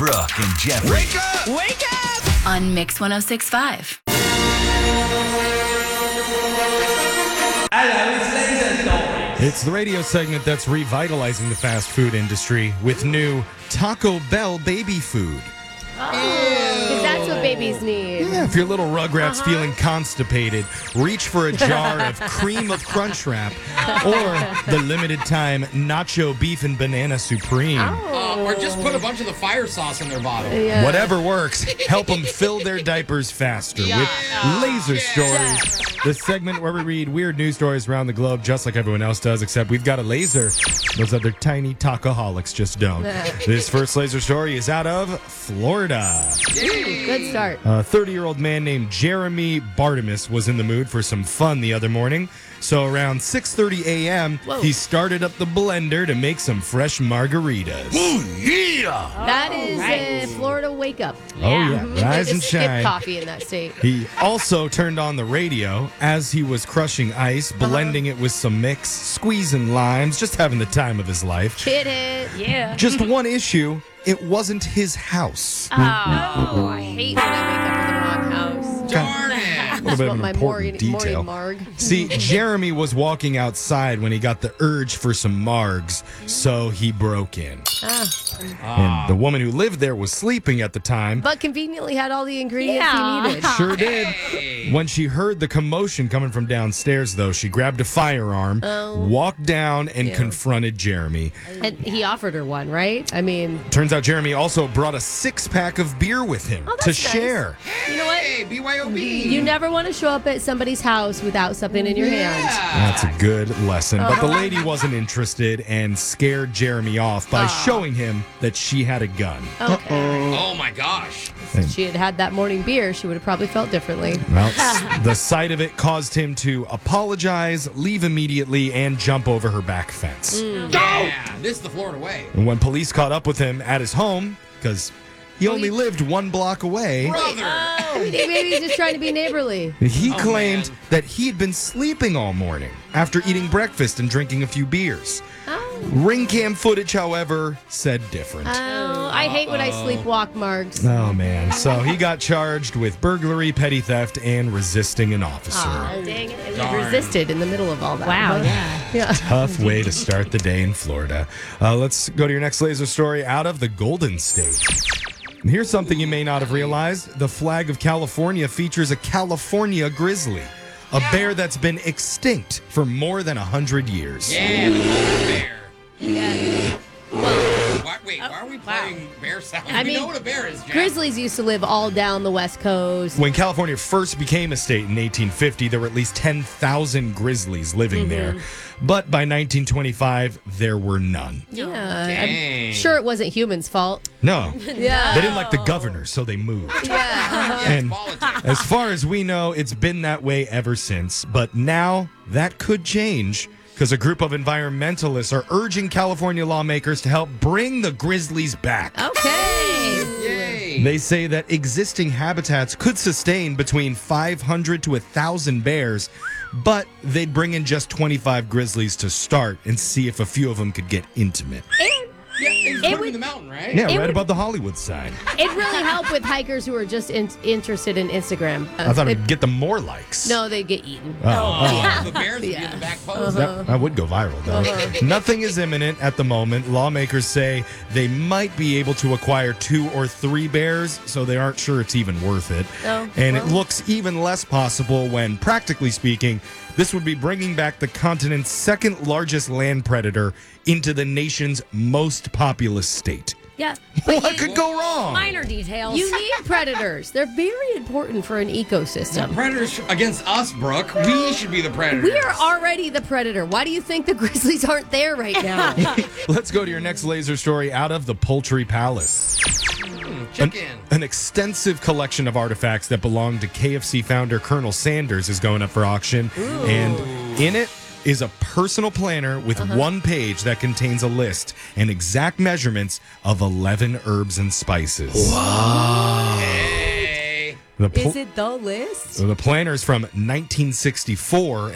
Brooke, and Jeffrey. Wake up! Wake up! On Mix 106.5. Hello, it's Laser Stories. It's the radio segment that's revitalizing the fast food industry with new Taco Bell baby food. Because that's what babies need. Yeah, if your little Rugrat's feeling constipated, reach for a jar of cream of Crunch Wrap or the limited time Nacho Beef and Banana Supreme. Or just put a bunch of the fire sauce in their bottle. Yeah. Whatever works, help them fill their diapers faster with Laser Stories, the segment where we read weird news stories around the globe just like everyone else does, except we've got a laser. Those other tiny tacoholics just don't. This first laser story is out of Florida. Good start. A 30-year-old man named Jeremy Bartimus was in the mood for some fun the other morning. So around 6:30 a.m., he started up the blender to make some fresh margaritas. That is a Florida wake up. Oh, yeah. Rise They and just skip shine. coffee in that state. He also turned on the radio as he was crushing ice, blending it with some mix, squeezing limes, just having the time of his life. Hit it. Yeah. Just one issue, it wasn't his house. Oh, I hate when I wake up in the wrong house. Darn it. A little bit of Want an my important morning detail. marg. See, Jeremy was walking outside when he got the urge for some margs, so he broke in. And the woman who lived there was sleeping at the time. But conveniently had all the ingredients he needed. Sure did. When she heard the commotion coming from downstairs, though, she grabbed a firearm, walked down, and confronted Jeremy. And he offered her one, right? I mean, Turns out Jeremy also brought a 6-pack of beer with him to that's share. you know what? Hey, BYOB. You never want to show up at somebody's house without something in your hand. That's a good lesson. But the lady wasn't interested and scared Jeremy off by showing him that she had a gun. Okay. Oh my gosh. If she had had that morning beer, she would have probably felt differently. Well, the sight of it caused him to apologize, leave immediately, and jump over her back fence. Yeah, this is the Florida way. And when police caught up with him at his home, because he only lived 1 block away, Brother. Maybe he's just trying to be neighborly. he Oh, claimed man. that he'd been sleeping all morning after eating breakfast and drinking a few beers. Oh. Ring cam footage, however, said different. Oh, I hate when I sleepwalk, Margs. Oh, man. So he got charged with burglary, petty theft, and resisting an officer. Dang it. He Darn. resisted in the middle of all that. Wow, yeah. Tough way to start the day in Florida. Let's go to your next laser story out of the Golden State. And here's something you may not have realized. The flag of California features a California grizzly, a bear that's been extinct for more than 100 years. Yeah, the polar bear. Why are we playing bear sounds? I We mean, know what a bear is, Jack. Grizzlies used to live all down the West Coast. When California first became a state in 1850, there were at least 10,000 grizzlies living there. But by 1925, there were none. Yeah. Dang. I'm sure it wasn't humans' fault. No. Yeah. They didn't like the governor, so they moved. Yeah. And Politics. as far as we know, it's been that way ever since. But now that could change because a group of environmentalists are urging California lawmakers to help bring the grizzlies back. Okay. Yay. They say that existing habitats could sustain between 500 to 1,000 bears, but they'd bring in just 25 grizzlies to start and see if a few of them could get intimate. Yeah, they put him would- in the mountain, right? Yeah, It right would- above the Hollywood sign. It'd really help with hikers who are just interested in Instagram. I thought it'd get them more likes. No, they get eaten. The bears would be in the back post. That would go viral, though. Nothing is imminent at the moment. Lawmakers say they might be able to acquire 2 or 3 bears, so they aren't sure it's even worth it. Oh, And it looks even less possible when, practically speaking, this would be bringing back the continent's second largest land predator into the nation's most populous state. Yeah. What could go wrong? Minor details. You need predators. They're very important for an ecosystem. Predators against us, Brooke. We should be the predators. We are already the predator. Why do you think the grizzlies aren't there right now? Let's go to your next laser story out of the Poultry Palace. Chicken. An extensive collection of artifacts that belong to KFC founder Colonel Sanders is going up for auction. And in it is a personal planner with one page that contains a list and exact measurements of 11 herbs and spices. Hey. The Is it the list? the planner's from 1964